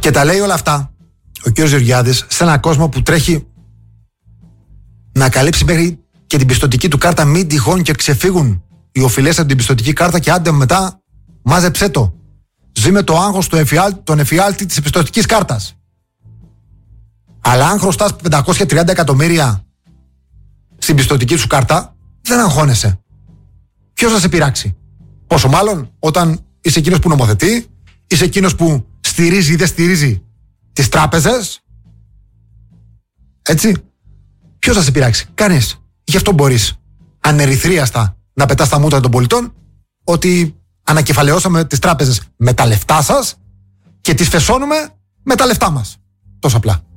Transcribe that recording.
Και τα λέει όλα αυτά ο κ. Γεωργιάδης σε έναν κόσμο που τρέχει να καλύψει μέχρι και την πιστωτική του κάρτα, μην τυχόν και ξεφύγουν οι οφειλές από την πιστωτική κάρτα και άντε μετά μάζεψέ το. Ζει με το άγχος τον εφιάλτη της πιστωτικής κάρτας. Αλλά αν χρωστάς 530 εκατομμύρια στην πιστωτική σου κάρτα, δεν αγχώνεσαι. Ποιος θα σε πειράξει? Πόσο μάλλον όταν είσαι εκείνος που νομοθετεί, είσαι εκείνος που στηρίζει ή δεν στηρίζει τις τράπεζες. Έτσι. Ποιος θα σε πειράξει? Κανείς. Γι' αυτό μπορείς ανερυθρίαστα να πετάς τα μούτρα των πολιτών ότι ανακεφαλαιώσαμε τις τράπεζες με τα λεφτά σας και τις φεσώνουμε με τα λεφτά μας. Τόσο απλά.